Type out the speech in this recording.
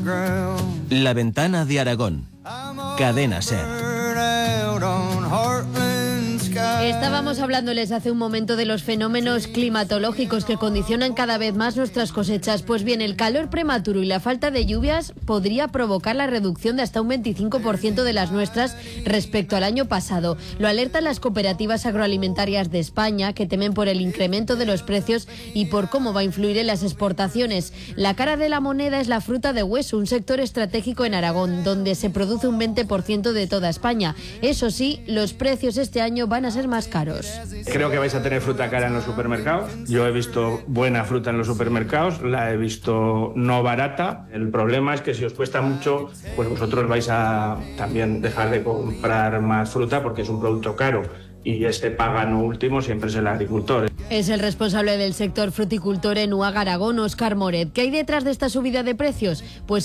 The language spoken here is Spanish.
La ventana de Aragón. Cadena SER. Estábamos hablándoles hace un momento de los fenómenos climatológicos que condicionan cada vez más nuestras cosechas. Pues bien, el calor prematuro y la falta de lluvias podría provocar la reducción de hasta un 25% de las nuestras respecto al año pasado. Lo alertan las cooperativas agroalimentarias de España, que temen por el incremento de los precios y por cómo va a influir en las exportaciones. La cara de la moneda es la fruta de hueso, un sector estratégico en Aragón, donde se produce un 20% de toda España. Eso sí, los precios este año van a ser más caros. Creo que vais a tener fruta cara en los supermercados. Yo he visto buena fruta en los supermercados, la he visto no barata. El problema es que si os cuesta mucho, pues vosotros vais a también dejar de comprar más fruta porque es un producto caro. Y este pagano último siempre es el agricultor. Es el responsable del sector fruticultor en UAG Aragón, Óscar Moret. ¿Qué hay detrás de esta subida de precios? Pues